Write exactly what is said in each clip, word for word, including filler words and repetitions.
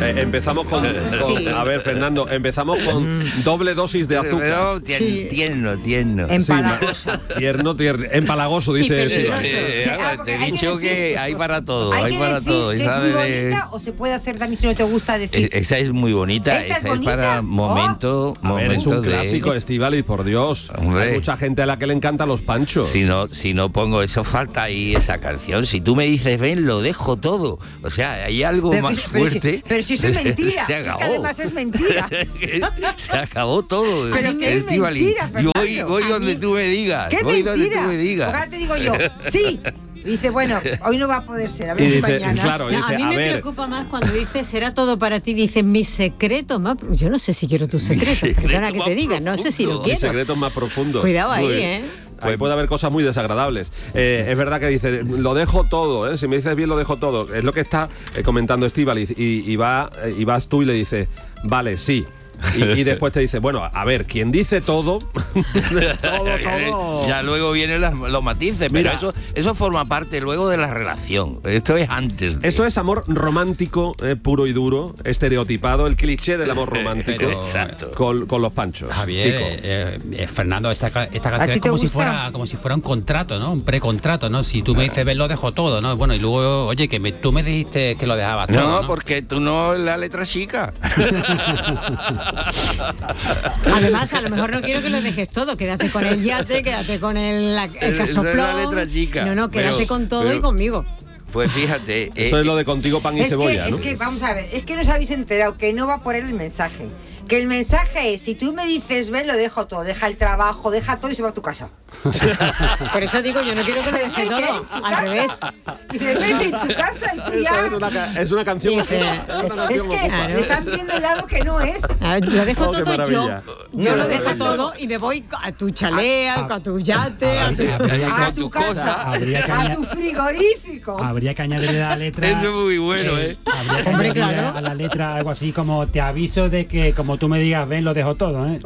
Eh, empezamos con, con Sí. a ver, Fernando, empezamos con doble dosis de azúcar. No, tien- Sí. tierno, tierno. Empalagoso. Tierno, tierno, empalagoso, Y dice. peligroso. Sí. Eh, Sí, ahora ah, porque te he hay que dicho que, decir- hay para todo, Hay hay, que para decir todo. que es ¿sabes? muy bonita o se puede hacer también si no te gusta decir. Eh, Esa es muy bonita, ¿Esta es esa es, bonita? para Oh. momento, A ver, es momento un de... clásico, Estíbaliz, por Dios. Hombre. Hay mucha gente a la que le encantan los panchos. Si no, si no pongo eso, falta ahí esa canción. Si tú me dices, ven, lo dejo todo. O sea, hay algo Pero, más que- pero si- fuerte. pero si eso es mentira. Se Es que acabó. además es mentira. Se acabó todo. Pero que es Estíbaliz. mentira, Yo voy, Fernando. voy A donde mí- tú me digas. ¡Qué voy donde mentira! tú me digas. Porque ahora te digo yo, sí. Y dice, bueno, hoy no va a poder ser, a ver Y si dice, mañana. claro, No, dice, a mí a me ver. preocupa más cuando dice será todo para ti, dice mi secreto más. Yo no sé si quiero tu secreto, secreto perdona que más te diga, no sé si lo profundo. Hay quiero. secretos más profundos. Cuidado ahí, Muy bien. ¿eh? Ahí puede haber cosas muy desagradables. Eh, es verdad que dice, lo dejo todo, ¿eh? Si me dices bien, lo dejo todo. Es lo que está eh, comentando Estíbaliz. Y, y, va, eh, y vas tú y le dices, vale, sí. Y, y después te dice, bueno, a ver, quien dice todo, todo, todo. Ya luego vienen las- los matices, Mira. pero eso, eso forma parte luego de la relación. Esto es antes de... Esto es amor romántico, eh, puro y duro, estereotipado, el cliché del amor romántico. Pero- Exacto. Con, con los panchos. Javier, Kiko. eh, eh, Fernando, esta, ca- esta ¿A canción ti es te como si gusta? fuera como si fuera un contrato, ¿no? Un precontrato, ¿no? Si tú me dices, ven, lo dejo todo, ¿no? Bueno, y luego, oye, que me- tú me dijiste que lo dejabas No, todo, ¿no? porque tú no la letra chica. Además, a lo mejor no quiero que lo dejes todo, quédate con el yate, quédate con el, la- el Esa es la casoplón. letra chica. No, no, quédate Pero- con todo pero- y conmigo. Pues fíjate. Eso eh, es lo de contigo pan y Es cebolla, que, ¿no? es que, vamos a ver, es que no os habéis enterado que no va por él el mensaje. Que el mensaje es, si tú me dices, ven, lo dejo todo, deja el trabajo, deja todo y se va a tu casa. Por eso digo, yo no quiero que lo deje todo, al revés. Dices, vete en tu casa y tú Esto ya. es, una, ca- es una canción. Dice, es una Es canción que ocupa. le están viendo el lado que no es. Ah, lo dejo Oh, qué todo yo. maravilla. Yo Qué lo dejo maravilla. todo y me voy a tu chalet, a tu yate, a tu... Habría que- A con tu tu casa, cosa. Habría que a añadir- tu frigorífico. Habría que añadirle a la letra. Eso es muy bueno, ¿eh? Habría que Hombre, añadirle claro. a la letra algo así como te aviso de que como tú me digas ven lo dejo todo, ¿eh?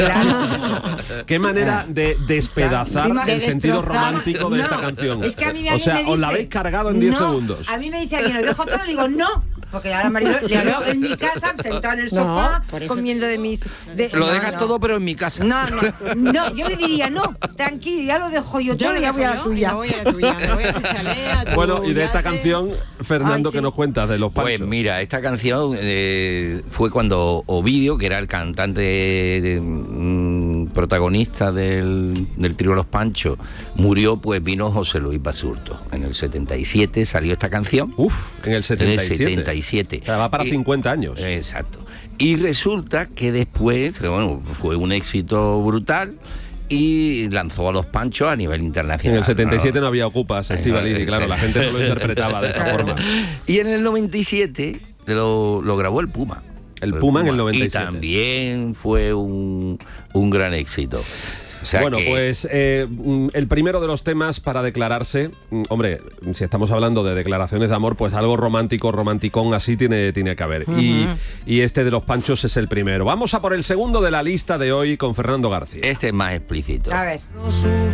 Qué manera de despedazar Claro. el De sentido destrozar. romántico de No, esta canción. Es que a mí, a o mí sea, me dice, os la habéis cargado en diez no, segundos. A mí me dice alguien, lo dejo todo, digo no. Porque ahora Marilo le veo en mi casa, sentado en el sofá, por eso- comiendo de mis... de- Lo no, dejas no. todo, pero en mi casa. No, no, no, yo le diría, no, tranquilo, ya lo dejo yo, Yo todo lo y ya dejo voy a yo la y tuya. me voy a la tuya, me voy a tu chalet, a tu Bueno, y de esta yate. canción, Fernando, Ay, que sí. nos cuentas de los panchos. Pues mira, esta canción eh, fue cuando Ovidio, que era el cantante de- mm, protagonista del, del trío Los Panchos, murió, pues vino José Luis Basurto. En el setenta y siete salió esta canción. Uf, en el setenta y siete. En el setenta y siete. O sea, va para Y- cincuenta años. Exacto. Y resulta que después, que bueno, fue un éxito brutal y lanzó a Los Panchos a nivel En internacional. el setenta y siete no, ¿no? había ocupas, Estíbaliz, y claro, la gente no lo interpretaba de esa forma. Y en el noventa y siete lo, lo grabó el Puma. El Puma en el noventa y siete. Y también fue un, un gran éxito. O sea Bueno, que- pues eh, mm, el primero de los temas para declararse, mm, hombre, si estamos hablando de declaraciones de amor, pues algo romántico, romanticón así tiene, tiene que haber. y, y este de los panchos es el primero. Vamos a por el segundo de la lista de hoy con Fernando García. Este es más explícito. A ver.